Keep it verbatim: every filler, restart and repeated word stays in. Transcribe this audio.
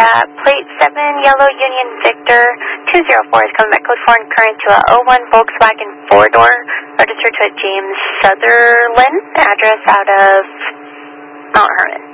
uh, plate seven, yellow Union Victor two zero four is coming back code four and current to a oh one Volkswagen four-door, registered to a James Sutherland, address out of Mount Hermon.